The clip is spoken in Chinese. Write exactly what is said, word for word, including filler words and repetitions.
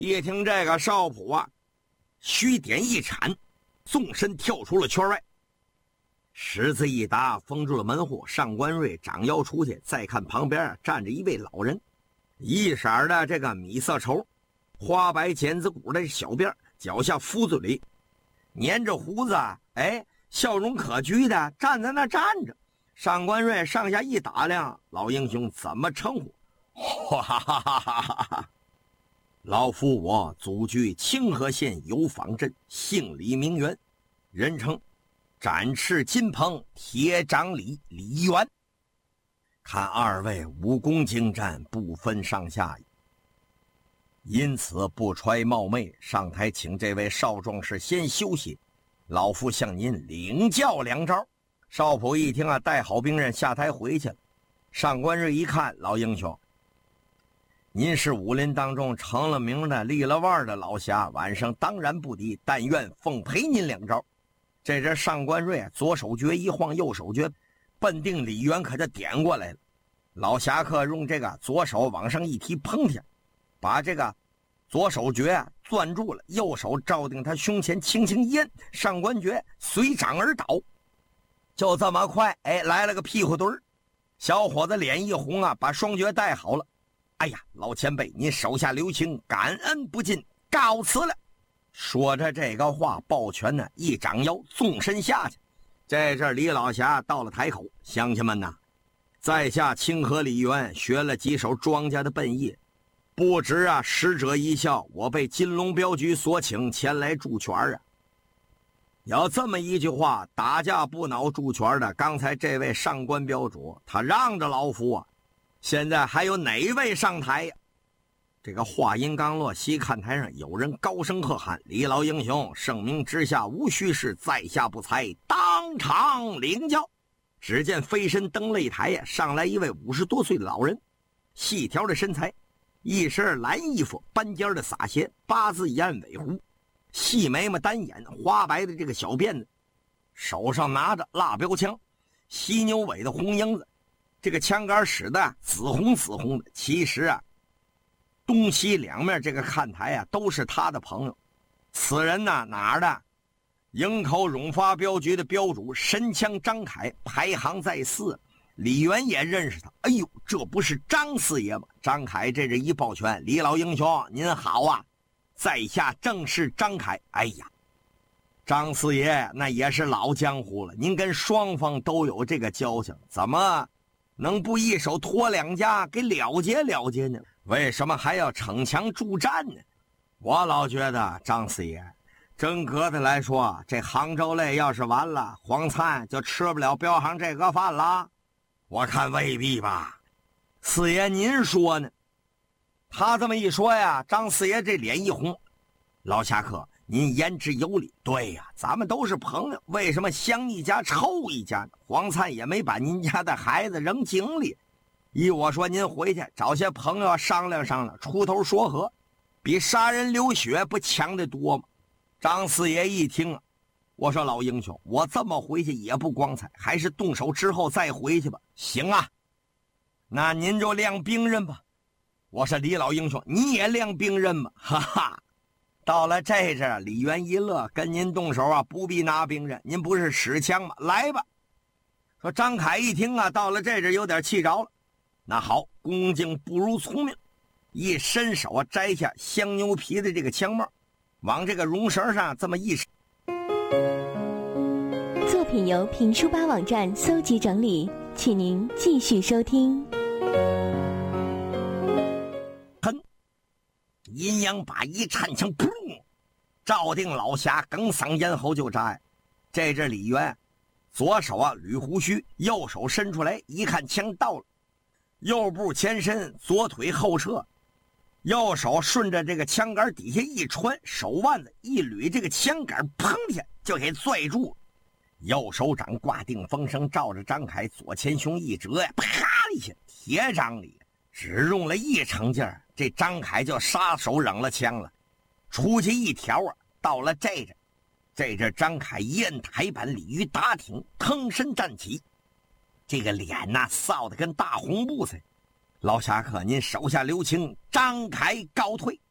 一听这个，少普啊虚点一铲，纵身跳出了圈外。十字一打，封住了门户。上官瑞长腰出去，再看旁边站着一位老人，一色的这个米色绸，花白剪子骨的小辫，脚下ฟู子里粘着胡子，哎，笑容可掬的站在那站着。上官瑞上下一打量，老英雄怎么称呼？哈哈哈哈哈哈！老夫我祖居清河县有坊镇，姓李名媛，人称展翅金鹏铁掌李李元。看二位武功精湛，不分上下，因此不揣冒昧，上台请这位少壮士先休息，老夫向您领教两招。少普一听啊，带好兵刃下台回去了。上官瑞一看，老英雄，您是武林当中成了名的立了腕的老侠，晚上当然不敌，但愿奉陪您两招。这这上官瑞左手诀一晃，右手诀奔定李元可就点过来了。老侠客用这个左手往上一提，砰天，把这个左手诀攥住了，右手照定他胸前，轻轻一摁，上官诀随掌而倒。就这么快，哎，来了个屁股墩儿。小伙子脸一红啊，把双诀带好了。哎呀，老前辈，您手下留情，感恩不尽，告辞了。说着这个话，抱拳呢，一掌腰，纵身下去。这阵李老侠到了台口，乡亲们呐，在下清河李元学了几手庄家的本业，不知啊，使者一笑，我被金龙镖局所请前来助拳啊。要这么一句话，打架不恼助拳的，刚才这位上官镖主他让着老夫啊，现在还有哪位上台呀？这个话音刚落，西看台上有人高声喝喊：“李老英雄，圣明之下无虚事，在下不才，当场领教。”只见飞身登擂台呀，上来一位五十多岁的老人，细条的身材，一身蓝衣服，斑尖的洒鞋，八字眼尾胡，细眉毛单眼，花白的这个小辫子，手上拿着蜡标枪，犀牛尾的红缨子，这个枪杆使的紫红紫红的。其实啊，东西两面这个看台啊，都是他的朋友。此人呢，哪儿的？营口永发镖局的镖主神枪张凯，排行在四。李元也认识他。哎呦，这不是张四爷吗？张凯这是一抱拳：“李老英雄，您好啊！在下正是张凯。”哎呀，张四爷那也是老江湖了，您跟双方都有这个交情，怎么能不一手托两家给了结了结呢？为什么还要逞强助战呢？我老觉得张四爷真格的来说，这杭州类要是完了，黄灿就吃不了镖行这个饭了。我看未必吧。四爷您说呢？他这么一说呀，张四爷这脸一红：“老侠客，您言之有理。对呀，咱们都是朋友，为什么相一家臭一家呢？黄灿也没把您家的孩子扔井里。依我说，您回去找些朋友商量商量，出头说和，比杀人流血不强得多吗？”张四爷一听啊，我说老英雄，我这么回去也不光彩，还是动手之后再回去吧。行啊，那您就亮兵刃吧。我说李老英雄，你也亮兵刃吧。哈哈，到了这阵，李元一乐，跟您动手啊，不必拿兵刃，您不是使枪吗？来吧。说张凯一听啊，到了这阵有点气着了。那好，恭敬不如从命，一伸手啊，摘下香牛皮的这个枪帽，往这个绒绳上这么一伸。 作品由评书吧网站搜集整理，请您继续收听。 哼，阴阳把一颤枪，噗，照定老侠哽嗓咽喉就扎。这阵李元左手啊捋胡须，右手伸出来，一看枪到了，右步前伸，左腿后撤，右手顺着这个枪杆底下一穿，手腕子一捋，这个枪杆砰一下就给拽住了。右手掌挂定风声，照着张凯左前胸一折呀，啪一下，铁掌里只用了一成劲儿，这张凯就撒手扔了枪了，出去一条啊，到了这阵，这阵张凯一摁台板，鲤鱼打挺，腾身站起，这个脸呐臊得跟大红布似的。老侠客，您手下留情，张凯告退。